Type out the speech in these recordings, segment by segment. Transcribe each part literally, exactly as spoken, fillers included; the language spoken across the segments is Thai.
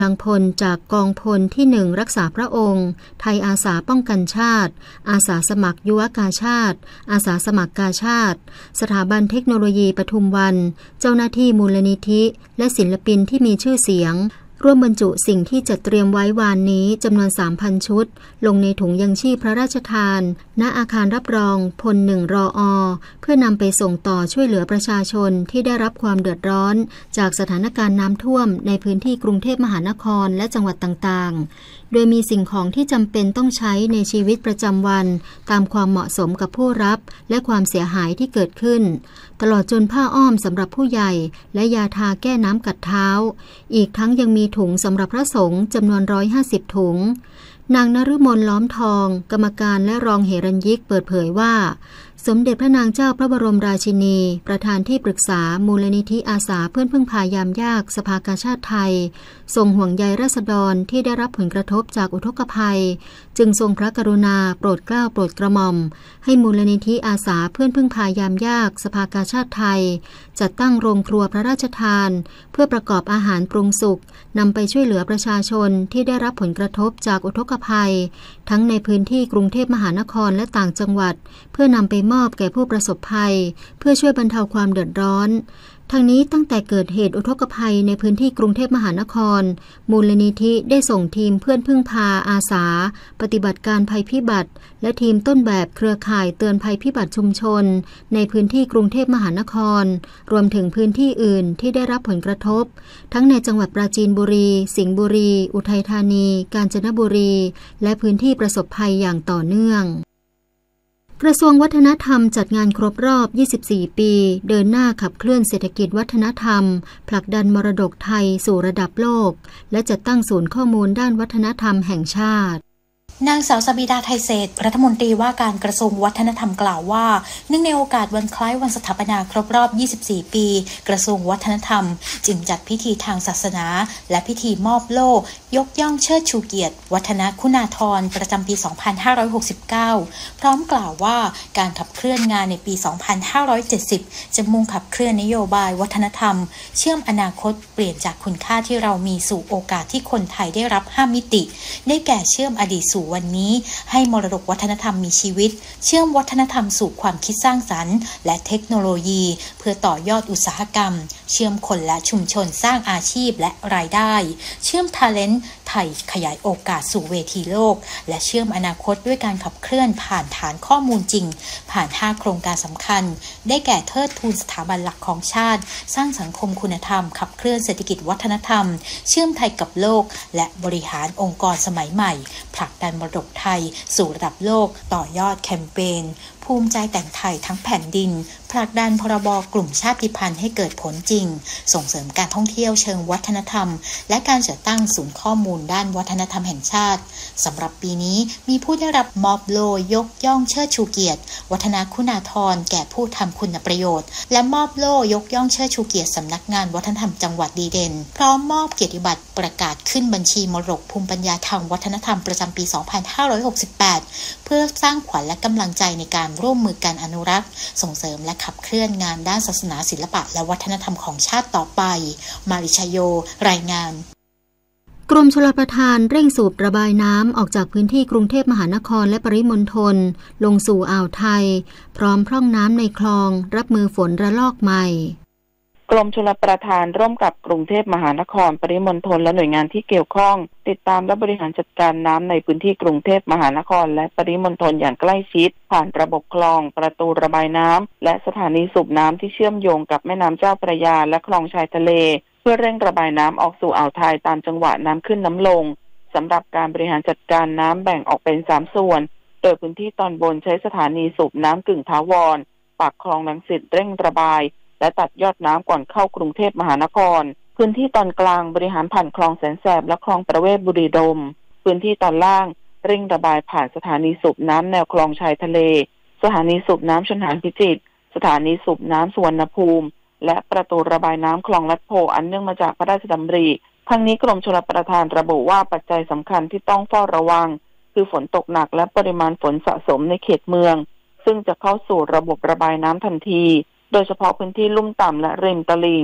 กำลังพลจากกองพลที่หนึ่งรักษาพระองค์ไทยอาสาป้องกันชาติอาสาสมัครยุวกาชาติอาสาสมัครกาชาติสถาบันเทคโนโลยีปทุมวันเจ้าหน้าที่มูลนิธิและศิลปินที่มีชื่อเสียงร่วมบรรจุสิ่งที่จัดเตรียมไว้วานนี้จำนวน สามพัน ชุดลงในถุงยังชีพพระราชทานณอาคารรับรองพลหนึ่งรออเพื่อนำไปส่งต่อช่วยเหลือประชาชนที่ได้รับความเดือดร้อนจากสถานการณ์น้ำท่วมในพื้นที่กรุงเทพมหานครและจังหวัดต่างๆโดยมีสิ่งของที่จำเป็นต้องใช้ในชีวิตประจำวันตามความเหมาะสมกับผู้รับและความเสียหายที่เกิดขึ้นตลอดจนผ้าอ้อมสำหรับผู้ใหญ่และยาทาแก้น้ำกัดเท้าอีกทั้งยังมีถุงสำหรับพระสงฆ์จำนวนหนึ่งร้อยห้าสิบถุงนางนฤมลล้อมทองกรรมการและรองเหรัญยิกเปิดเผยว่าสมเด็จพระนางเจ้าพระบรมราชินีประธานที่ปรึกษามูลนิธิอาสาเพื่อนพึ่งพายามยากสภากาชาติไทยทรงห่วงใยราษฎรที่ได้รับผลกระทบจากอุทกภัยจึงทรงพระกรุณาโปรดเกล้าโปรดกระหม่อมให้มูลนิธิอาสาเพื่อนพึ่งพายามยากสภากาชาติไทยจัดตั้งโรงครัวพระราชทานเพื่อประกอบอาหารปรุงสุกนำไปช่วยเหลือประชาชนที่ได้รับผลกระทบจากอุทกภัยทั้งในพื้นที่กรุงเทพมหานครและต่างจังหวัดเพื่อนำไปมอบแก่ผู้ประสบภัยเพื่อช่วยบรรเทาความเดือดร้อนทั้งนี้ตั้งแต่เกิดเหตุอุทกภัยในพื้นที่กรุงเทพมหานครมูลนิธิได้ส่งทีมเพื่อนพึ่งพาอาสาปฏิบัติการภัยพิบัติและทีมต้นแบบเครือข่ายเตือนภัยพิบัติชุมชนในพื้นที่กรุงเทพมหานครรวมถึงพื้นที่อื่นที่ได้รับผลกระทบทั้งในจังหวัดปราจีนบุรีสิงห์บุรีอุทัยธานีกาญจนบุรีและพื้นที่ประสบภัยอย่างต่อเนื่องกระทรวงวัฒนธรรมจัดงานครบรอบยี่สิบสี่ปีเดินหน้าขับเคลื่อนเศรษฐกิจวัฒนธรรมผลักดันมรดกไทยสู่ระดับโลกและจัดตั้งศูนย์ข้อมูลด้านวัฒนธรรมแห่งชาตินางสาวสบิดาไทยเศรษฐ์รัฐมนตรีว่าการกระทรวงวัฒนธรรมกล่าวว่าเนื่องในโอกาสวันคล้ายวันสถาปนาครบรอบยี่สิบสี่ปีกระทรวงวัฒนธรรมจึงจัดพิธีทางศาสนาและพิธีมอบโล่ยกย่องเชิดชูเกียรติวัฒนคุณาธรประจำปี สองพันห้าร้อยหกสิบเก้า พร้อมกล่าวว่าการขับเคลื่อนงานในปี สองพันห้าร้อยเจ็ดสิบ จะมุ่งขับเคลื่อนนโยบายวัฒนธรรมเชื่อมอนาคตเปลี่ยนจากคุณค่าที่เรามีสู่โอกาสที่คนไทยได้รับห้ามิติได้แก่เชื่อมอดีตสู่วันนี้ให้มรดกวัฒนธรรมมีชีวิตเชื่อมวัฒนธรรมสู่ความคิดสร้างสรรค์และเทคโนโลยีเพื่อต่อยอดอุตสาหกรรมเชื่อมคนและชุมชนสร้างอาชีพและรายได้เชื่อม Talent ไทยขยายโอกาสสู่เวทีโลกและเชื่อมอนาคตด้วยการขับเคลื่อนผ่านฐานข้อมูลจริงผ่านห้าโครงการสำคัญได้แก่เทิดทูนสถาบันหลักของชาติสร้างสังคมคุณธรรมขับเคลื่อนเศรษฐกิจวัฒนธรรมเชื่อมไทยกับโลกและบริหารองค์กรสมัยใหม่ผลักดันมรดกไทยสู่ระดับโลกต่อยอดแคมเปญภูมิใจแต่งไทยทั้งแผ่นดินผลักดันพรบกลุ่มชาติพันธุ์ให้เกิดผลจริงส่งเสริมการท่องเที่ยวเชิงวัฒนธรรมและการจัดตั้งศูนย์ข้อมูลด้านวัฒนธรรมแห่งชาติสำหรับปีนี้มีผู้ได้รับมอบโล่ยกย่องเชิดชูเกียรติวัฒนคุณาธรแก่ผู้ทำคุณประโยชน์และมอบโล่ยกย่องเชิดชูเกียรติสำนักงานวัฒนธรรมจังหวัดดีเด่นพร้อมมอบเกียรติบัตรประกาศขึ้นบัญชีมรดกภูมิปัญญาทางวัฒนธรรมประจำปี สองพันห้าร้อยหกสิบแปด เพื่อสร้างขวัญและกำลังใจในการร่วมมือการอนุรักษ์ส่งเสริมและขับเคลื่อนงานด้านศาสนาศิลปะและวัฒนธรรมของชาติต่อไปมาริชโยรายงานกรมชลประทานเร่งสูบระบายน้ำออกจากพื้นที่กรุงเทพมหานครและปริมณฑลลงสู่อ่าวไทยพร้อมพร่องน้ำในคลองรับมือฝนระลอกใหม่กรมชลประทานร่วมกับกรุงเทพมหานครปริมณฑลและหน่วยงานที่เกี่ยวข้องติดตามและบริหารจัดการน้ำในพื้นที่กรุงเทพมหานครและปริมณฑลอย่างใกล้ชิดผ่านระบบคลองประตูระบายน้ำและสถานีสูบน้ำที่เชื่อมโยงกับแม่น้ำเจ้าพระยาและคลองชายทะเลเพื่อเร่งระบายน้ำออกสู่อ่าวไทยตามจังหวะน้ำขึ้นน้ำลงสำหรับการบริหารจัดการน้ำแบ่งออกเป็นสามส่วนโดยพื้นที่ตอนบนใช้สถานีสูบน้ำกึ่งถาวรปากคลองรังสิตเร่งระบายและตัดยอดน้ำก่อนเข้ากรุงเทพมหานครพื้นที่ตอนกลางบริหารผ่านคลองแสนแสบและคลองประเวศบุรีดมพื้นที่ตอนล่างเร่งระบายผ่านสถานีสูบน้ำแนวคลองชายทะเลสถานีสูบน้ำชลหานพิจิตรสถานีสูบน้ำสุวรรณภูมิและประตูระบายน้ำคลองลัดโพอันเนื่องมาจากพระราชดำริทั้งนี้กรมชลประทานระบุว่าปัจจัยสำคัญที่ต้องเฝ้าระวังคือฝนตกหนักและปริมาณฝนสะสมในเขตเมืองซึ่ง ซึ่งจะเข้าสู่ระบบระบายน้ำทันทีโดยเฉพาะพื้นที่ลุ่มต่ำและริมตลิ่ง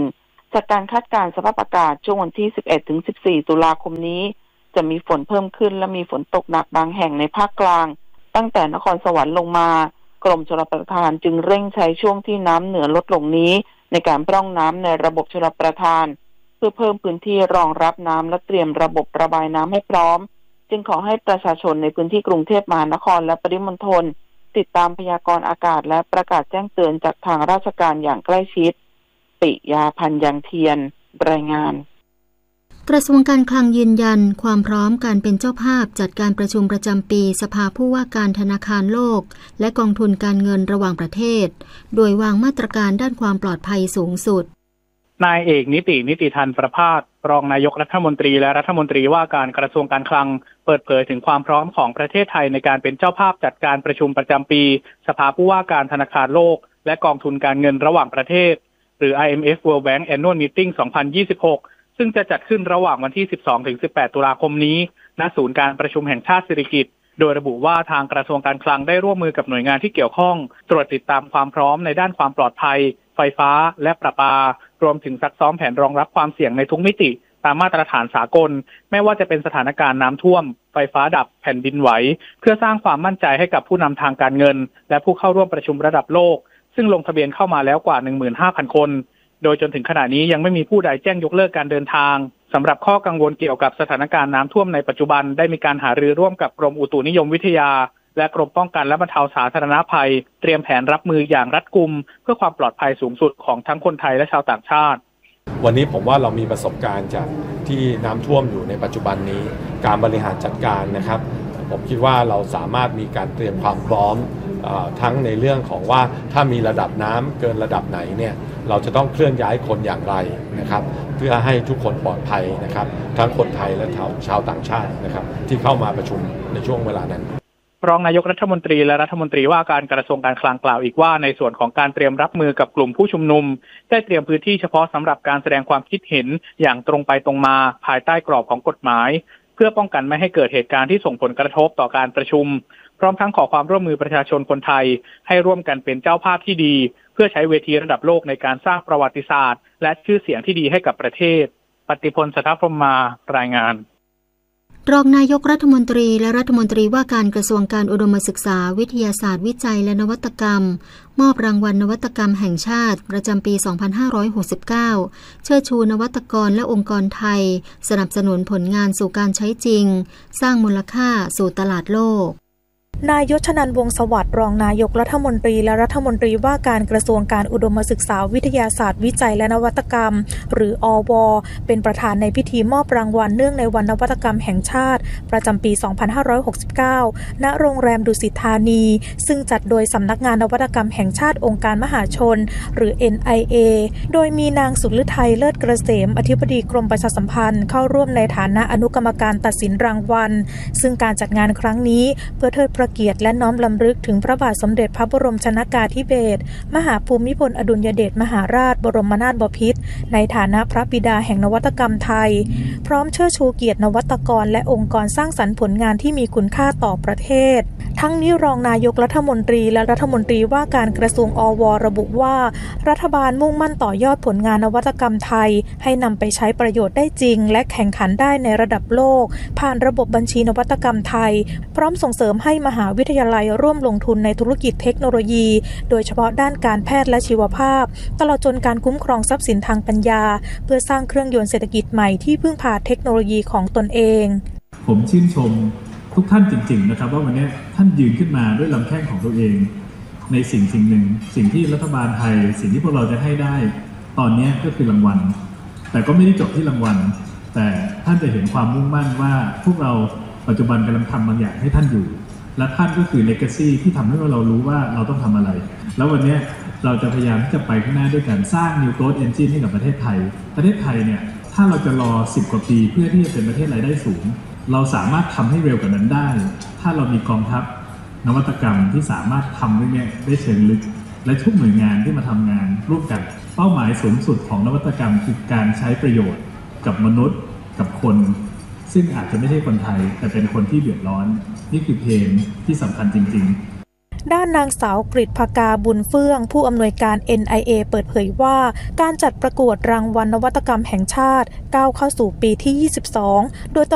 จากการคาดการณ์สภาพอากาศช่วงวันที่ สิบเอ็ดถึงสิบสี่ ตุลาคมนี้จะมีฝนเพิ่มขึ้นและมีฝนตกหนักบางแห่งในภาคกลางตั้งแต่นครสวรรค์ลงมากรมชลประทานจึงเร่งใช้ช่วงที่น้ำเหนือลดลงนี้ในการพร่องน้ำในระบบชลประทานเพื่อเพิ่มพื้นที่รองรับน้ำและเตรียมระบบระบายน้ำให้พร้อมจึงขอให้ประชาชนในพื้นที่กรุงเทพมหานครและปริมณฑลติดตามพยากรณ์อากาศและประกาศแจ้งเตือนจากทางราชการอย่างใกล้ชิดปิยาพันธ์ยังเทียนรายงานกระทรวงการคลังยืนยันความพร้อมการเป็นเจ้าภาพจัดการประชุมประจำปีสภาผู้ว่าการธนาคารโลกและกองทุนการเงินระหว่างประเทศโดยวางมาตรการด้านความปลอดภัยสูงสุดนายเอกนิตินิติธันประภาสรองนายกรัฐมนตรีและรัฐมนตรีว่าการกระทรวงการคลังเปิดเผยถึงความพร้อมของประเทศไทยในการเป็นเจ้าภาพจัดการประชุมประจำปีสภาผู้ว่าการธนาคารโลกและกองทุนการเงินระหว่างประเทศหรือ ไอ เอ็ม เอฟ World Bank Annual Meeting สองพันยี่สิบหกซึ่งจะจัดขึ้นระหว่างวันที่ สิบสองถึงสิบแปด ตุลาคมนี้ณศูนย์การประชุมแห่งชาติสิริกิติ์โดยระบุว่าทางกระทรวงการคลังได้ร่วมมือกับหน่วยงานที่เกี่ยวข้องตรวจติดตามความพร้อมในด้านความปลอดภัยไฟฟ้าและประปารวมถึงซักซ้อมแผนรองรับความเสี่ยงในทุกมิติตามมาตรฐานสากลไม่ว่าจะเป็นสถานการณ์น้ำท่วมไฟฟ้าดับแผ่นดินไหวเพื่อสร้างความมั่นใจให้กับผู้นำทางการเงินและผู้เข้าร่วมประชุมระดับโลกซึ่งลงทะเบียนเข้ามาแล้วกว่า หนึ่งหมื่นห้าพัน คนโดยจนถึงขณะนี้ยังไม่มีผู้ใดแจ้งยกเลิกการเดินทางสำหรับข้อกังวลเกี่ยวกับสถานการณ์น้ำท่วมในปัจจุบันได้มีการหารือร่วมกับกรมอุตุนิยมวิทยาและกรมป้องกันและบรรเทาสาธารณภัยเตรียมแผนรับมืออย่างรัดกุมเพื่อความปลอดภัยสูงสุดของทั้งคนไทยและชาวต่างชาติวันนี้ผมว่าเรามีประสบการณ์จากที่น้ำท่วมอยู่ในปัจจุบันนี้การบริหารจัดการนะครับผมคิดว่าเราสามารถมีการเตรียมความพร้อมทั้งในเรื่องของว่าถ้ามีระดับน้ำเกินระดับไหนเนี่ยเราจะต้องเคลื่อนย้ายคนอย่างไรนะครับเพื่อให้ทุกคนปลอดภัยนะครับทั้งคนไทยและชาวต่างชาตินะครับที่เข้ามาประชุมในช่วงเวลานั้นรองนายกรัฐมนตรีและรัฐมนตรีว่าการกระทรวงการคลังกล่าวอีกว่าในส่วนของการเตรียมรับมือกับกลุ่มผู้ชุมนุมได้เตรียมพื้นที่เฉพาะสำหรับการแสดงความคิดเห็นอย่างตรงไปตรงมาภายใต้กรอบของกฎหมายเพื่อป้องกันไม่ให้เกิดเหตุการณ์ที่ส่งผลกระทบต่อการประชุมพร้อมทั้งขอความร่วมมือประชาชนคนไทยให้ร่วมกันเป็นเจ้าภาพที่ดีเพื่อใช้เวทีระดับโลกในการสร้างประวัติศาสตร์และชื่อเสียงที่ดีให้กับประเทศปฏิพล สัทธพรหมารายงานรองนายกรัฐมนตรีและรัฐมนตรีว่าการกระทรวงการอุดมศึกษาวิทยาศาสตร์วิจัยและนวัตกรรมมอบรางวัลนวัตกรรมแห่งชาติประจำปี สองพันห้าร้อยหกสิบเก้า เชิดชูนวัตกรและองค์กรไทยสนับสนุนผลงานสู่การใช้จริงสร้างมูลค่าสู่ตลาดโลกนายยศนันท์วงศ์สวัสดิ์รองนายกรัฐมนตรีและรัฐมนตรีว่าการกระทรวงการอุดมศึกษาวิทยาศาสตร์วิจัยและนวัตกรรมหรืออว.เป็นประธานในพิธีมอบรางวัลเนื่องในวันนวัตกรรมแห่งชาติประจำปี สองพันห้าร้อยหกสิบเก้า ณ โรงแรมดุสิตธานีซึ่งจัดโดยสำนักงานนวัตกรรมแห่งชาติองค์การมหาชนหรือ เอ็น ไอ เอ โดยมีนางสุฤทัยเลิศเกษมอธิบดีกรมประชาสัมพันธ์เข้าร่วมในฐานะอนุกรรมการตัดสินรางวัลซึ่งการจัดงานครั้งนี้เพื่อเทิดพระเกียรติและน้อมลำลึกถึงพระบาทสมเด็จพระบรมชนกาธิเบศรมหาภูมิพลอดุลยเดชมหาราชบรมนาถบพิตรในฐานะพระบิดาแห่งนวัตกรรมไทยพร้อมเชิดชูเกียรตินวัตกรและองค์กรสร้างสรรค์ผลงานที่มีคุณค่าต่อประเทศทั้งนี้รองนายกรัฐมนตรีและรัฐมนตรีว่าการกระทรวงอว.ระบุว่ารัฐบาลมุ่งมั่นต่อยอดผลงานนวัตกรรมไทยให้นำไปใช้ประโยชน์ได้จริงและแข่งขันได้ในระดับโลกผ่านระบบบัญชีนวัตกรรมไทยพร้อมส่งเสริมให้มหาวิทยาลัยร่วมลงทุนในธุรกิจเทคโนโลยีโดยเฉพาะด้านการแพทย์และชีวภาพตลอดจนการคุ้มครองทรัพย์สินทางปัญญาเพื่อสร้างเครื่องยนต์เศรษฐกิจใหม่ที่พึ่งพาเทคโนโลยีของตนเองผมชื่นชมทุกท่านจริงๆนะครับว่าวันนี้ท่านยืนขึ้นมาด้วยลำแข้งของตัวเองในสิ่งสิ่งหนึ่งสิ่งที่รัฐบาลไทยสิ่งที่พวกเราจะให้ได้ตอนนี้ก็คือรางวัลแต่ก็ไม่ได้จบที่รางวัลแต่ท่านจะเห็นความมุ่งมั่นว่าพวกเราปัจจุบันกำลังทำบางอย่างให้ท่านอยู่และท่านก็คือ legacy ที่ทำให้เรารู้ว่าเราต้องทำอะไรแล้ววันนี้เราจะพยายามที่จะไปข้างหน้าด้วยการสร้าง new growth engine ให้กับประเทศไทยประเทศไทยเนี่ยถ้าเราจะรอสิบกว่าปีเพื่อที่จะเป็นประเทศรายได้สูงเราสามารถทำให้เร็วกว่านั้นได้ถ้าเรามีกองทัพนวัตกรรมที่สามารถทำเรื่องนี้ได้เชิงลึกและทุกหน่วยงานที่มาทำงานร่วมกันเป้าหมายสูงสุดของนวัตกรรมคือการใช้ประโยชน์กับมนุษย์กับคนซึ่งอาจจะไม่ใช่คนไทยแต่เป็นคนที่เดือดร้อนนี่คือเพนที่สำคัญจริงๆด้านนางสาวกฤษภกาบุญเฟื่องผู้อำนวยการ เอ็น ไอ เอ เปิดเผยว่าการจัดประกวดรางวัลนวัตกรรมแห่งชาติก้าวเข้าสู่ปีที่ยี่สิบสองโดย